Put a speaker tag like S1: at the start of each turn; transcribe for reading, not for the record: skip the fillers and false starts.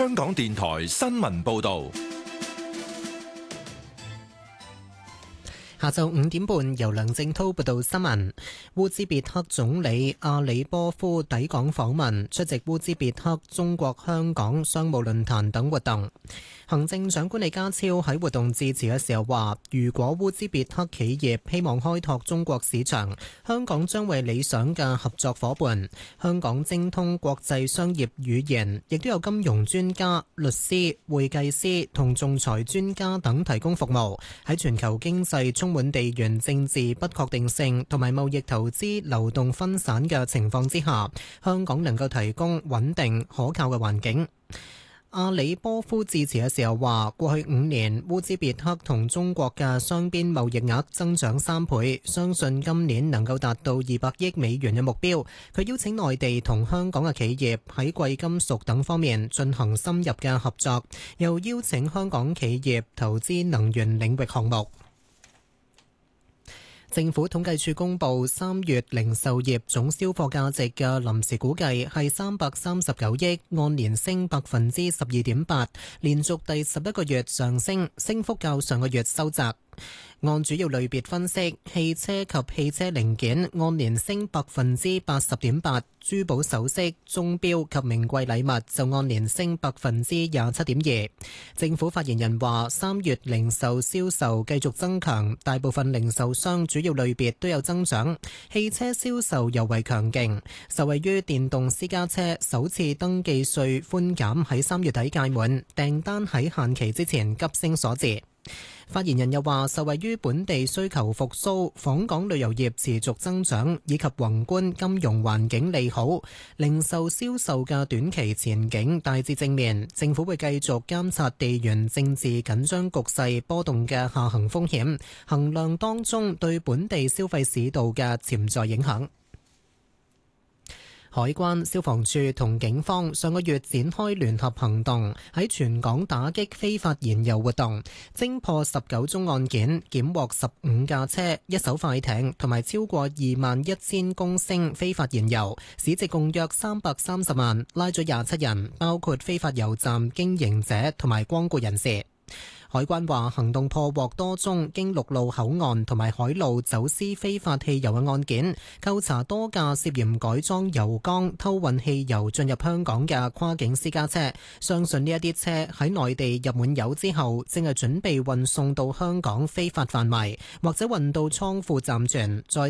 S1: 香港電台新聞報道。
S2: 下晝5點半，由梁正濤報道新聞。烏茲別克總理阿里波夫抵港訪問，出席烏茲別克中國香港商務論壇等活動。行政長官李家超喺活動致辭嘅時候話，如果烏茲別克企業希望開拓中國市場，香港將為理想嘅合作夥伴。香港精通國際商業語言，亦都有金融專家、律師、會計師同仲裁專家等提供服務。喺全球經濟充滿地緣政治不確定性同埋貿易投資流動分散嘅情況之下，香港能夠提供穩定可靠嘅環境。阿里波夫致辭嘅時候話，過去5年烏茲別克同中國嘅雙邊貿易額增長3倍，相信今年能夠達到200億美元嘅目標。佢邀請內地同香港嘅企業喺貴金屬等方面進行深入嘅合作，又邀請香港企業投資能源領域項目。政府統計處公布3月零售業總銷貨價值嘅臨時估計係339億，按年升12.8%，連續第11個月上升，升幅較上個月收窄。按主要類別分析，汽車及汽車零件按年升80.8%，珠寶首飾、鐘錶及名貴禮物就按年升27.2%。政府發言人話，3月零售銷售繼續增強，大部分零售商主要類別都有增長，汽車銷售尤為強勁，受惠於電動私家車首次登記稅寬減喺3月底屆滿，訂單喺限期之前急升所致。發言人又話，受惠於本地需求復甦、訪港旅遊業持續增長以及宏觀金融環境利好，零售銷售嘅短期前景大致正面。政府會繼續監察地緣政治緊張局勢波動嘅下行風險，衡量當中對本地消費市道嘅潛在影響。海關、消防處同警方上個月展開聯合行動，喺全港打擊非法燃油活動，偵破19宗案件，檢獲15架車、1艘快艇同埋超過21,000公升非法燃油，市值共約330萬，拉咗27人，包括非法油站經營者同埋光顧人士。海關話，行動破獲多宗經陸路口岸同埋海路走私非法汽油嘅案件，扣查多架涉嫌改裝油缸偷運汽油進入香港嘅跨境私家車。相信呢一啲車喺內地入滿油之後，正係準備運送到香港非法販賣，或者運到倉庫暫存，再